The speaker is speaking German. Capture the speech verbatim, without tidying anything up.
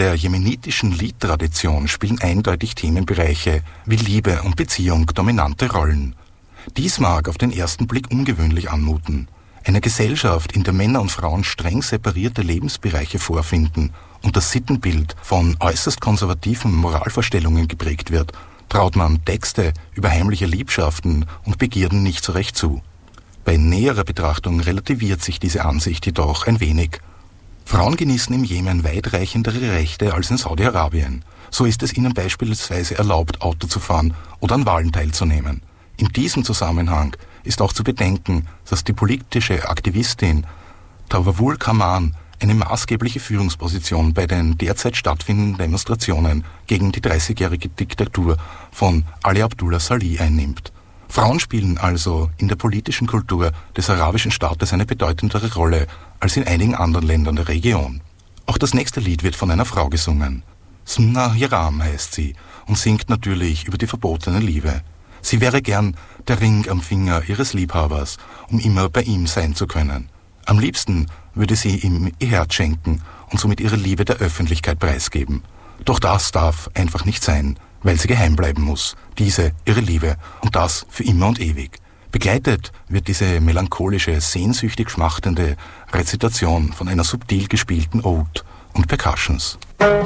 der jemenitischen Liedtradition spielen eindeutig Themenbereiche wie Liebe und Beziehung dominante Rollen. Dies mag auf den ersten Blick ungewöhnlich anmuten. Eine Gesellschaft, in der Männer und Frauen streng separierte Lebensbereiche vorfinden und das Sittenbild von äußerst konservativen Moralvorstellungen geprägt wird, traut man Texte über heimliche Liebschaften und Begierden nicht so recht zu. Bei näherer Betrachtung relativiert sich diese Ansicht jedoch ein wenig. Frauen genießen im Jemen weitreichendere Rechte als in Saudi-Arabien. So ist es ihnen beispielsweise erlaubt, Auto zu fahren oder an Wahlen teilzunehmen. In diesem Zusammenhang ist auch zu bedenken, dass die politische Aktivistin Tawavul Kaman eine maßgebliche Führungsposition bei den derzeit stattfindenden Demonstrationen gegen die dreißigjährige Diktatur von Ali Abdullah Salih einnimmt. Frauen spielen also in der politischen Kultur des arabischen Staates eine bedeutendere Rolle als in einigen anderen Ländern der Region. Auch das nächste Lied wird von einer Frau gesungen. Sumna Hiram heißt sie und singt natürlich über die verbotene Liebe. Sie wäre gern der Ring am Finger ihres Liebhabers, um immer bei ihm sein zu können. Am liebsten würde sie ihm ihr Herz schenken und somit ihre Liebe der Öffentlichkeit preisgeben. Doch das darf einfach nicht sein, weil sie geheim bleiben muss, diese ihre Liebe, und das für immer und ewig. Begleitet wird diese melancholische, sehnsüchtig schmachtende Rezitation von einer subtil gespielten Ode und Percussions.